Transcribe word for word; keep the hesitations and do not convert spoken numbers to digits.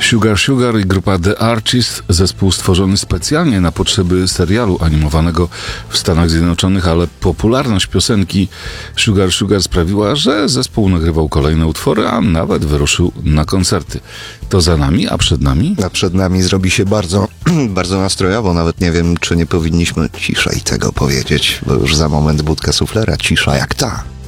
Sugar Sugar i grupa The Archies, zespół stworzony specjalnie na potrzeby serialu animowanego w Stanach Zjednoczonych, ale popularność piosenki Sugar Sugar sprawiła, że zespół nagrywał kolejne utwory, a nawet wyruszył na koncerty. To za nami, a przed nami? A przed nami zrobi się bardzo, bardzo nastrojowo. Nawet nie wiem, czy nie powinniśmy ciszej tego powiedzieć, bo już za moment budka suflera, cisza jak ta.